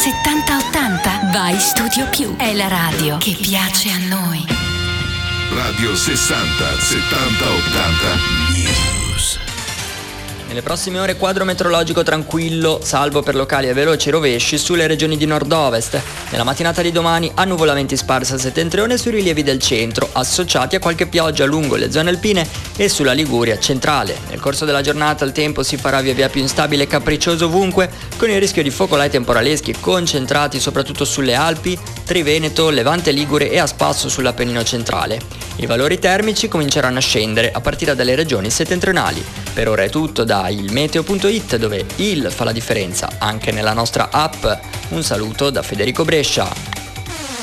70-80. Vai Studio Più. È la radio che piace a noi. Radio 60 70 80 News. Nelle prossime ore quadro meteorologico tranquillo, salvo per locali e veloci rovesci sulle regioni di nord-ovest. Nella mattinata di domani annuvolamenti sparsi a settentrione sui rilievi del centro, associati a qualche pioggia lungo le zone alpine e sulla Liguria centrale. Nel corso della giornata il tempo si farà via via più instabile e capriccioso ovunque, con il rischio di focolai temporaleschi concentrati soprattutto sulle Alpi, Triveneto, Levante Ligure e a spasso sull'Appennino centrale. I valori termici cominceranno a scendere a partire dalle regioni settentrionali. Per ora è tutto da ilmeteo.it, dove il fa la differenza anche nella nostra app. Un saluto da Federico Brescia.